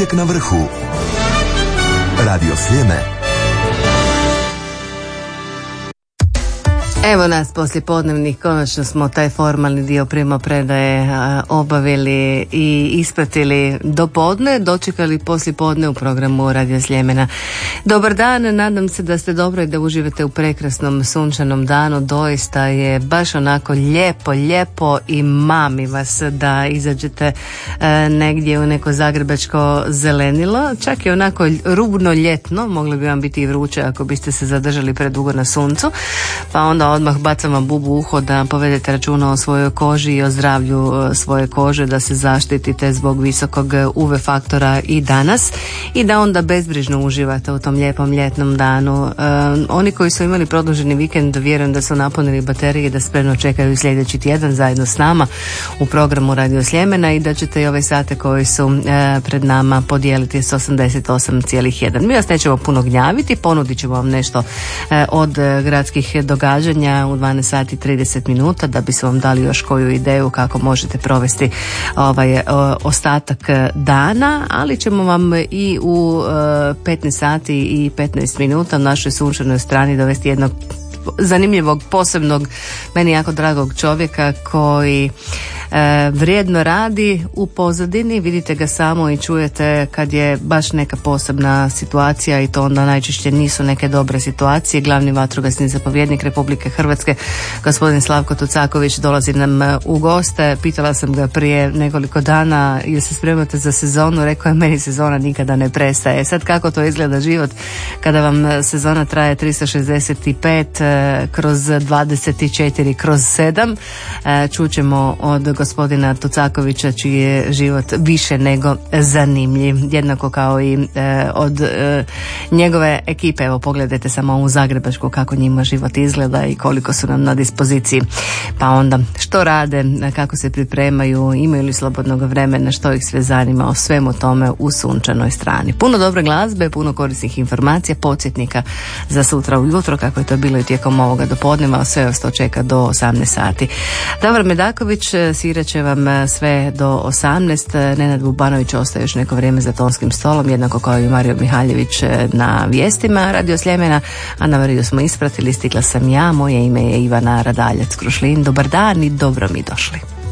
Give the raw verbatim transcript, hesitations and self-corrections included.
uvijek na vrhu. Radio Sljeme. Evo nas poslijepodnevnih, konačno smo taj formalni dio primopredaje obavili i ispratili do podne, dočekali poslijepodne u programu Radio Sljemena. Dobar dan, nadam se da ste dobro i da uživate u prekrasnom sunčanom danu. Doista je baš onako lijepo, lijepo i mami vas da izađete e, negdje u neko zagrebačko zelenilo. Čak je onako rubno ljetno, mogli bi vam biti i vruće ako biste se zadržali predugo na suncu, pa onda odmah bacam vam bubu u uho da povedete računa o svojoj koži i o zdravlju svoje kože, da se zaštitite zbog visokog U V faktora i danas i da onda bezbrižno uživate u tom lijepom ljetnom danu. E, oni koji su imali produženi vikend, vjerujem da su napunili baterije, da spremno čekaju sljedeći tjedan zajedno s nama u programu Radio Sljemena i da ćete i ove sate koji su e, pred nama podijeliti s osamdeset osam zarez jedan. Mi vas nećemo puno gnjaviti, ponudit ćemo vam nešto e, od e, gradskih događanja u dvanaest sati i trideset minuta da bismo vam dali još koju ideju kako možete provesti ovaj ostatak dana, ali ćemo vam i u petnaest sati i petnaest minuta na našoj sunčanoj strani dovesti jednog zanimljivog, posebnog, meni jako dragog čovjeka koji e, vrijedno radi u pozadini, vidite ga samo i čujete kad je baš neka posebna situacija i to onda najčešće nisu neke dobre situacije. Glavni vatrogasni zapovjednik Republike Hrvatske, gospodin Slavko Tucaković, dolazi nam u goste. Pitala sam ga prije nekoliko dana jel se spremate za sezonu, rekao je meni sezona nikada ne prestaje. Sad kako to izgleda život kada vam sezona traje tristo šezdeset pet kroz dvadeset četiri kroz sedam. Čućemo od gospodina Tucakovića čiji je život više nego zanimljiv, jednako kao i od njegove ekipe. Evo pogledajte samo u Zagrebačku kako njima život izgleda i koliko su nam na dispoziciji, pa onda što rade, kako se pripremaju, imaju li slobodnog vremena, što ih sve zanima, o svemu tome u sunčanoj strani. Puno dobre glazbe, puno korisnih informacija, podsjetnika za sutra ujutro kako je to bilo i tijekom ovoga dopodneva, sve vas to čeka do osamnaest sati. Davor Medaković svirat će vam sve do osamnaest. Nenad Bubanović ostaje još neko vrijeme za tonskim stolom, jednako kao i Mario Mihaljević na vijestima Radio Sljemena, a na Mariju smo ispratili, stigla sam ja, moje ime je Ivana Radaljac Krušlin. Dobar dan i dobro mi došli.